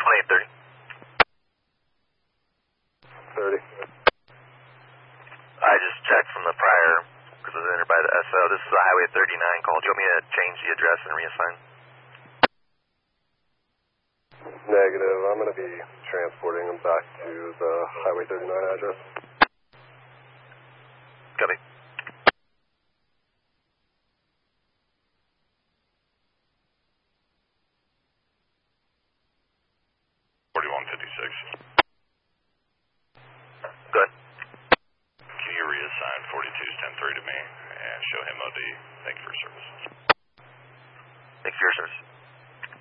2830. 30. I just checked from the prior, because it was entered by the SO. This is a Highway 39 call. Do you want me to change the address and reassign? Negative. I'm going to be transporting them back to the Highway 39 address. Copy. Good. Can you reassign 4210-3 to me and show him OD? Thank you for your service. Thanks for your service.